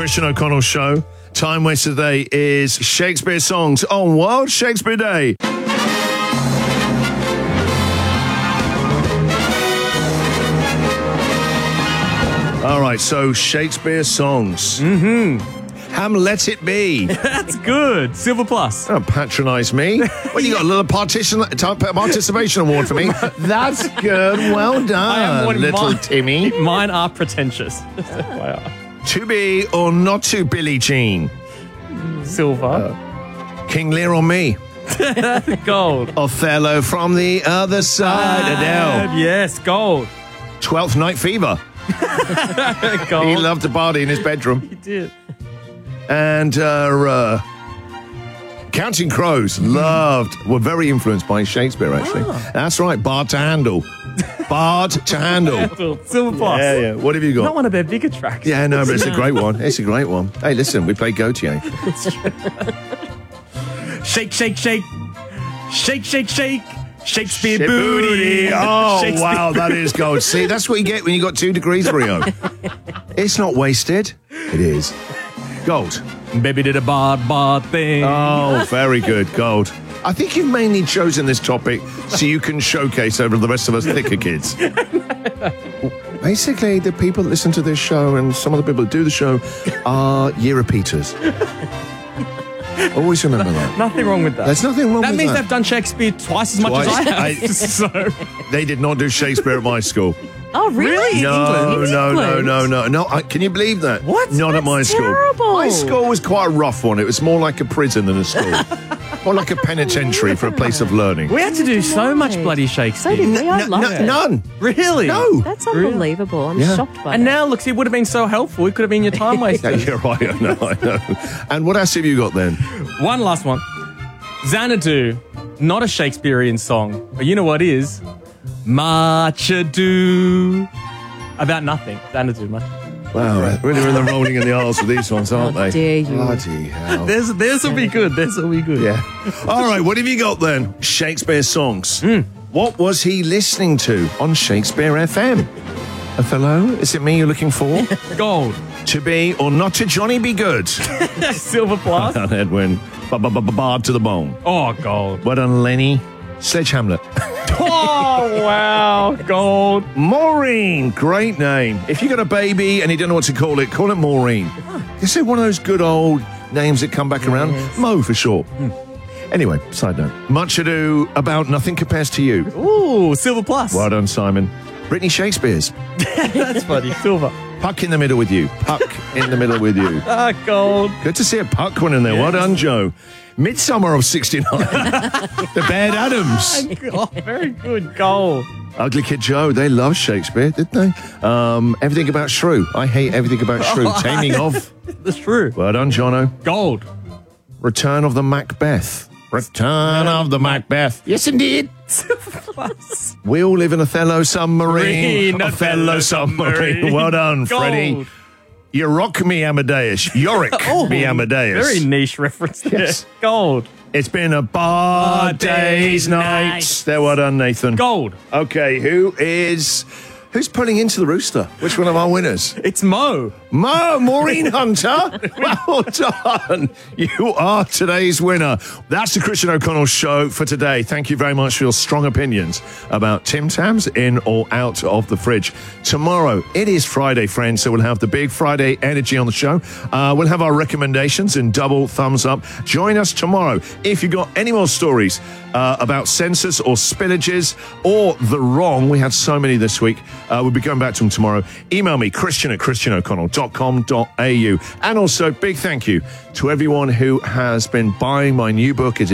Christian O'Connell Show. Time waster today is Shakespeare songs on World Shakespeare Day. All right, so Shakespeare songs. Let It Be. That's good. Silver Plus. Don't patronise me. Well, you got a little participation award for me. That's good. Well done, little Timmy. Mine are pretentious. To Be or Not To, Billie Jean. Silver. King Lear on Me. Gold. Othello from the Other Side. Adele. Yes, gold. 12th Night Fever. Gold. He loved to party in his bedroom. He did. And Counting Crows were very influenced by Shakespeare, actually. That's right, Bard to Handle. Bard to Handle. Silver Plus. Yeah. What have you got? Not one of their bigger tracks. Yeah, no, but it's a great one. It's a great one. Hey, listen, we play Gautier. Shake, shake, shake. Shake, shake, shake. Shakespeare booty. Oh, Shakespeare wow, that is gold. See, that's what you get when you got 2 degrees, Rio. It's not wasted. It is. Gold. Baby did a bard thing. Oh, very good. Gold. I think you've mainly chosen this topic so you can showcase over the rest of us thicker kids. Basically, the people that listen to this show and some of the people that do the show are year repeaters. Always remember that. Nothing wrong with that. There's nothing wrong with that. That means they've done Shakespeare twice as much as I have. So. They did not do Shakespeare at my school. Oh, really? No. England? Can you believe that? What? Not at my school. Terrible. My school was quite a rough one. It was more like a prison than a school. More like a penitentiary for a place of learning. We had to do so much bloody Shakespeare. So did we. I love it. None. Really? No. That's unbelievable. I'm shocked by And that. now, look, it would have been so helpful. It could have been your time waster. You're right. I know. And what else have you got then? One last one. Xanadu, not a Shakespearean song, but you know what is? Much Ado About Nothing. Xanadu, much. Wow, really in the rolling in the arse with these ones, aren't they? dare you. Bloody hell. This will be good. This will be good. Yeah. All right, what have you got then? Shakespeare songs. What was he listening to on Shakespeare FM? Othello, is it me you're looking for? Gold. To Be or Not To, Johnny Be Good? Silver Plus. Edwin. Bard to the Bone. Oh, gold. Well done, Lenny. Sledge Hamlet. Oh, wow. Gold. Maureen, great name. If you got a baby and you don't know what to call it Maureen. Is it one of those good old names that come back around? Mo for short. Anyway, side note. Much Ado About Nothing Compares to You. Ooh, Silver Plus. Well done, Simon. Brittany Shakespeare's. That's funny. Silver. Puck in the middle with you. Puck in the middle with you. Ah, gold. Good to see a Puck one in there. Well done, Joe. Midsummer of 69. The Bad Adams. Oh, very good. Gold. Ugly Kid Joe. They love Shakespeare, didn't they? Everything About Shrew. I hate everything about Shrew. Taming of. That's true. Well done, Jono. Gold. Return of the Macbeth. Return of the Macbeth. Yes, indeed. Plus. We all live in Othello submarine. Green Othello submarine. Well done, Gold. Freddie. You rock me, Amadeus. Yorick me, Amadeus. Very niche reference there. Yes. Gold. It's been a bar days, nights. There, well done, Nathan. Gold. Okay, who's pulling into the rooster? Which one of our winners? It's Mo. Maureen Hunter. Well done. You are today's winner. That's the Christian O'Connell Show for today. Thank you very much for your strong opinions about Tim Tams in or out of the fridge. Tomorrow, it is Friday, friends, so we'll have the big Friday energy on the show. We'll have our recommendations and double thumbs up. Join us tomorrow. If you've got any more stories about census or spillages or the wrong, we had so many this week. We'll be going back to them tomorrow. Email me, christian@christianoconnell.com.au. And also, big thank you to everyone who has been buying my new book.